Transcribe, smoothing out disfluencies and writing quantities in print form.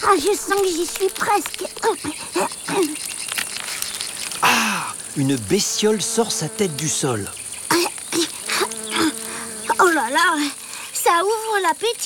Ah, je sens que j'y suis presque. Ah! Une bestiole sort sa tête du sol. Oh là là, ça ouvre l'appétit.